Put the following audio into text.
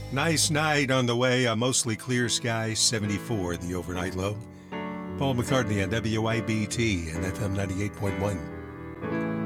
Nice night on the way, a mostly clear sky, 74 the overnight low. Paul McCartney on WIBT and FM 98.1.